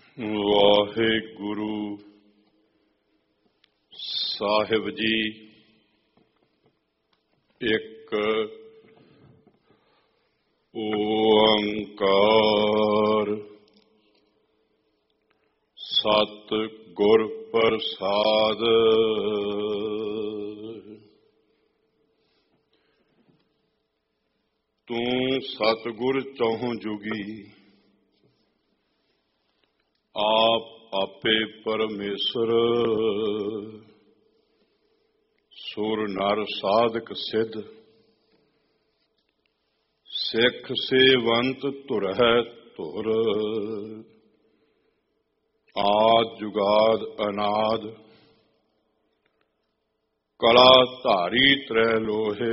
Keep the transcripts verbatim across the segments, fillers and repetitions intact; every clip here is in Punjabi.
ਵਾਹਿਗੁਰੂ ਸਾਹਿਬ ਜੀ ਇੱਕ ਓੰਕਾਰ ਸਤਿ ਗੁਰ ਪ੍ਰਸਾਦ। ਤੂੰ ਸਤਿਗੁਰ ਚਹੁ ਜੁਗੀ ਆਪ ਆਪੇ ਪਰਮੇਸ਼ਰ। ਸੁਰ ਨਰ ਸਾਧਕ ਸਿੱਧ ਸਿੱਖ ਸੇਵੰਤ ਧੁਰਹਿ ਧੁਰ। ਆਦ ਜੁਗਾਦ ਅਨਾਦ ਕਲਾ ਧਾਰੀ ਤ੍ਰੈ ਲੋਹੇ।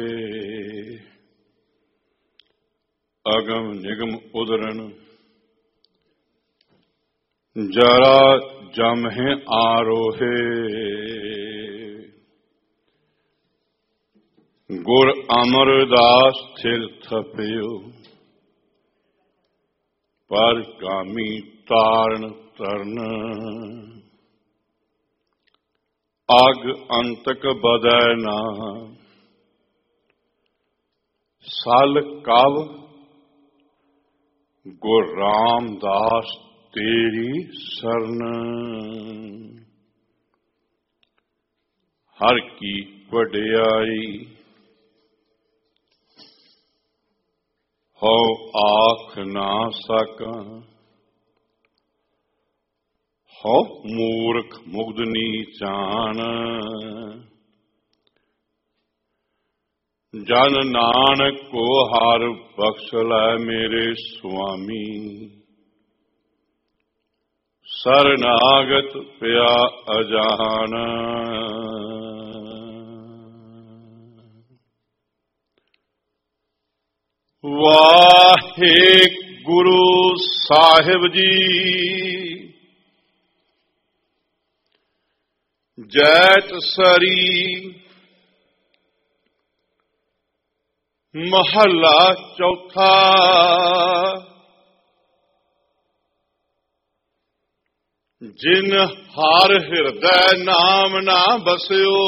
ਅਗਮ ਨਿਗਮ ਉਦਰਨ ਜਰਾ ਜਮਹਿ ਆਰੋਹੇ। ਗੁਰ ਅਮਰਦਾਸ ਥਿਰ ਥਪਿਓ ਪਰ ਗਾਮੀ ਤਾਰਨ ਤਰਨ। ਅਗ ਅੰਤਕ ਬਦੈ ਨਾ ਸਲ ਕਵ। ਗੁਰ ਰਾਮਦਾਸ ਤੇਰੀ ਸਰਨ। ਹਰ ਕੀ ਵਡਿਆਈ ਹਉ ਆਖ ਨਾ ਸਕਾਂ। ਹਉ ਮੂਰਖ ਮੁਗਧਨੀ ਚਾਨ। ਜਨ ਨਾਨਕ ਕੋ ਹਰ ਬਖਸ਼ ਲੈ ਮੇਰੇ ਸੁਆਮੀ। ਸਰਨਾਗਤ ਪਿਆ ਅਜਾਨ। ਵਾਹਿਗੁਰੂ ਸਾਹਿਬ ਜੀ ਜੈਤ ਸਰੀ ਮਹੱਲਾ ਚੌਥਾ। ਜਿਨ ਹਰ ਹਿਰਦੈ ਨਾਮ ਨਾ ਬਸਿਓ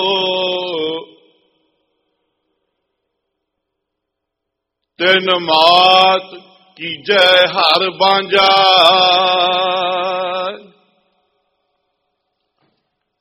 ਤਿਨ ਮਾਤ ਕੀਜੈ ਹਰ ਬਾਂਝਾ।